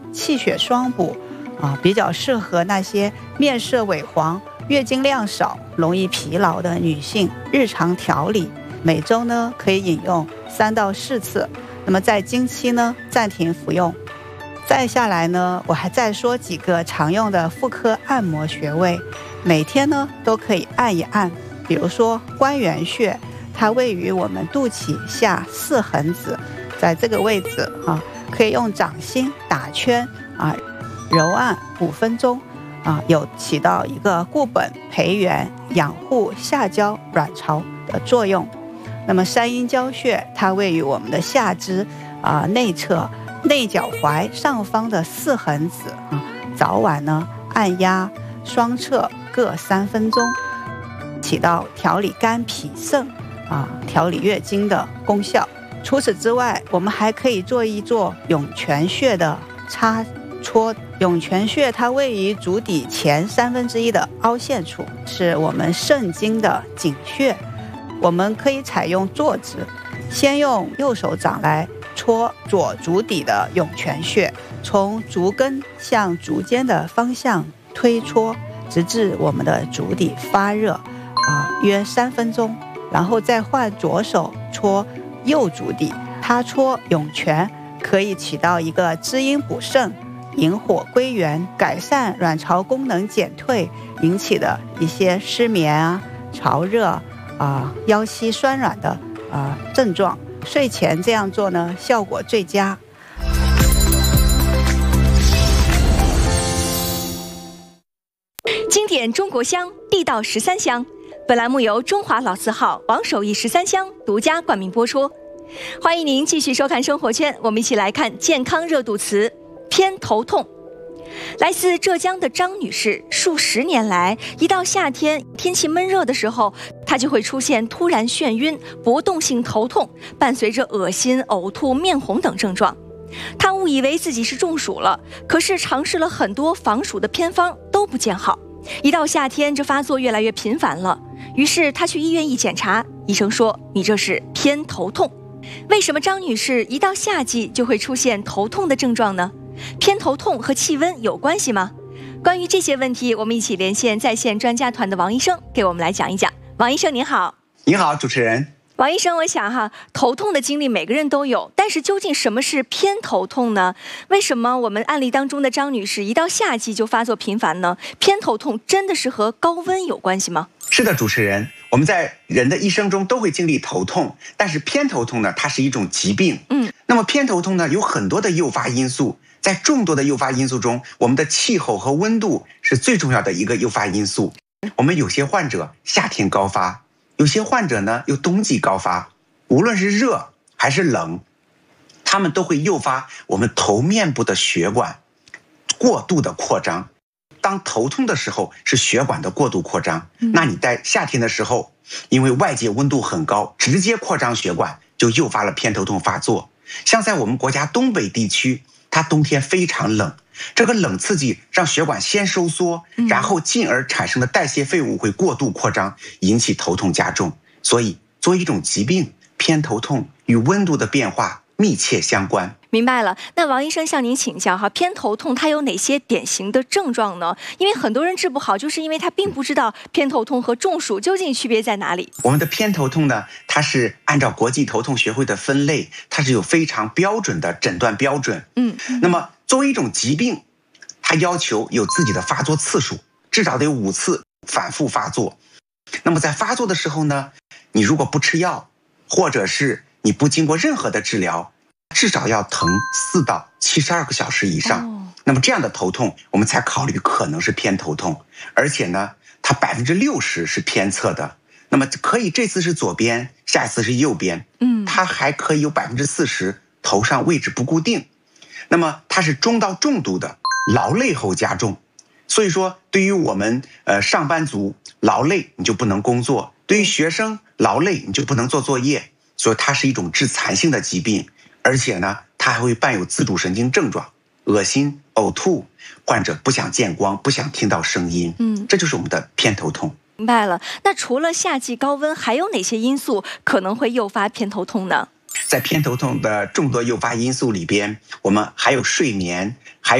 气血双补比较适合那些面色萎黄、月经量少、容易疲劳的女性日常调理。每周呢可以饮用3到4次，那么在经期呢暂停服用。再下来呢，我还再说几个常用的妇科按摩穴位，每天呢都可以按一按。比如说关元穴，它位于我们肚脐下4横指，在这个位置可以用掌心打圈揉按5分钟有起到一个固本培元、养护下焦卵巢的作用。那么三阴交穴，它位于我们的下肢内侧内脚踝上方的4横指早晚呢按压双侧各3分钟，起到调理肝脾肾调理月经的功效。除此之外，我们还可以做一做涌泉穴的擦搓。涌泉穴它位于足底前1/3的凹陷处，是我们肾经的井穴。我们可以采用坐姿，先用右手掌来搓左足底的涌泉穴，从足跟向足尖的方向推搓，直至我们的足底发热约3分钟，然后再换左手搓右足底。它搓涌泉可以起到一个滋阴补肾、引火归元、改善卵巢功能减退引起的一些失眠潮热腰膝酸软的症状。睡前这样做呢，效果最佳。 经典中国香，地道13香。本栏目由中华老字号王守义13香独家冠名播出。欢迎您继续收看生活圈，我们一起来看健康热度词偏头痛。来自浙江的张女士，数10年来，一到夏天天气闷热的时候，她就会出现突然眩晕、搏动性头痛，伴随着恶心、呕吐、面红等症状。她误以为自己是中暑了，可是尝试了很多防暑的偏方都不见好。一到夏天，这发作越来越频繁了，于是她去医院一检查，医生说你这是偏头痛。为什么张女士一到夏季就会出现头痛的症状呢？偏头痛和气温有关系吗？关于这些问题，我们一起连线在线专家团的王医生，给我们来讲一讲。王医生您好。 你好，主持人。 王医生，我想头痛的经历每个人都有，但是究竟什么是偏头痛呢？为什么我们案例当中的张女士一到夏季就发作频繁呢？偏头痛真的是和高温有关系吗？ 是的，主持人，我们在人的一生中都会经历头痛，但是偏头痛呢，它是一种疾病。那么偏头痛呢，有很多的诱发因素，在众多的诱发因素中，我们的气候和温度是最重要的一个诱发因素。我们有些患者夏天高发，有些患者呢又冬季高发，无论是热还是冷，他们都会诱发我们头面部的血管过度的扩张。当头痛的时候是血管的过度扩张，那你在夏天的时候，因为外界温度很高，直接扩张血管，就诱发了偏头痛发作。像在我们国家东北地区，它冬天非常冷，这个冷刺激让血管先收缩，然后进而产生的代谢废物会过度扩张，引起头痛加重。所以作为一种疾病，偏头痛与温度的变化密切相关。 明白了。那王医生向您请教偏头痛它有哪些典型的症状呢？因为很多人治不好，就是因为他并不知道偏头痛和中暑究竟区别在哪里。 我们的偏头痛呢，它是按照国际头痛学会的分类，它是有非常标准的诊断标准。那么作为一种疾病，它要求有自己的发作次数，至少得有5次反复发作。那么在发作的时候呢，你如果不吃药，或者是你不经过任何的治疗，至少要疼4到72个小时以上。那么这样的头痛，我们才考虑可能是偏头痛。而且呢，它60%是偏侧的。那么可以这次是左边，下一次是右边。它还可以有40%头上位置不固定。那么它是中到重度的，劳累后加重。所以说，对于我们上班族劳累你就不能工作，对于学生劳累你就不能做作业。所以它是一种致残性的疾病。而且呢，它还会伴有自主神经症状，恶心、呕吐，患者不想见光，不想听到声音。这就是我们的偏头痛。 明白了。那除了夏季高温，还有哪些因素可能会诱发偏头痛呢？ 在偏头痛的众多诱发因素里边，我们还有睡眠，还